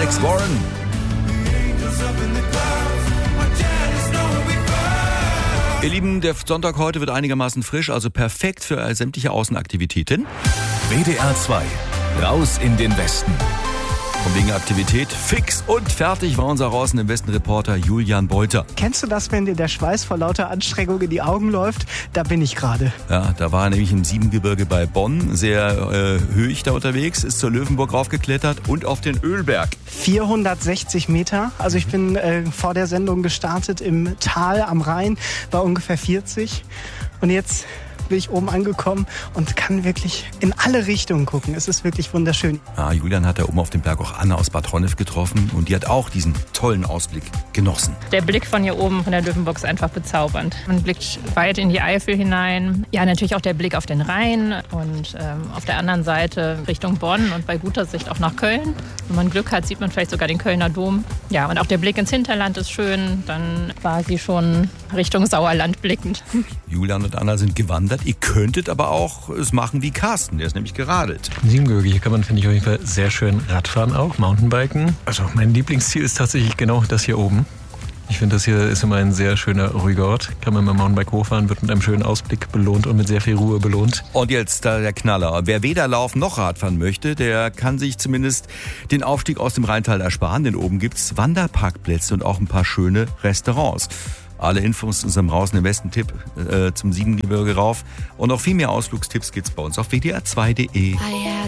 Alex Warren. Ihr Lieben, der Sonntag heute wird einigermaßen frisch, also perfekt für sämtliche Außenaktivitäten. WDR 2, raus in den Westen. Und wegen Aktivität fix und fertig war unser Draußen im Westen-Reporter Julian Beuter. Kennst du das, wenn dir der Schweiß vor lauter Anstrengung in die Augen läuft? Da bin ich gerade. Ja, da war er nämlich im Siebengebirge bei Bonn, sehr höchst da unterwegs, ist zur Löwenburg raufgeklettert und auf den Ölberg. 460 Meter. Also ich bin vor der Sendung gestartet im Tal am Rhein, war ungefähr 40. Und jetzt bin ich oben angekommen und kann wirklich in alle Richtungen gucken. Es ist wirklich wunderschön. Ja, Julian hat da oben auf dem Berg auch Anna aus Bad Honnef getroffen und die hat auch diesen tollen Ausblick genossen. Der Blick von hier oben von der Löwenburg ist einfach bezaubernd. Man blickt weit in die Eifel hinein. Ja, natürlich auch der Blick auf den Rhein und auf der anderen Seite Richtung Bonn und bei guter Sicht auch nach Köln. Wenn man Glück hat, sieht man vielleicht sogar den Kölner Dom. Ja, und auch der Blick ins Hinterland ist schön. Dann quasi schon Richtung Sauerland blickend. Julian und Anna sind gewandert. Ihr könntet aber auch es machen wie Carsten, der ist nämlich geradelt. Im Siebengebirge, hier kann man, finde ich, auf jeden Fall sehr schön Radfahren auch, Mountainbiken. Also mein Lieblingsziel ist tatsächlich genau das hier oben. Ich finde, das hier ist immer ein sehr schöner, ruhiger Ort. Kann man mit dem Mountainbike hochfahren, wird mit einem schönen Ausblick belohnt und mit sehr viel Ruhe belohnt. Und jetzt der Knaller. Wer weder laufen noch Radfahren möchte, der kann sich zumindest den Aufstieg aus dem Rheintal ersparen, denn oben gibt's Wanderparkplätze und auch ein paar schöne Restaurants. Alle Infos in unserem Draußen im Westen-Tipp zum Siebengebirge rauf. Und noch viel mehr Ausflugstipps gibt's bei uns auf wdr2.de.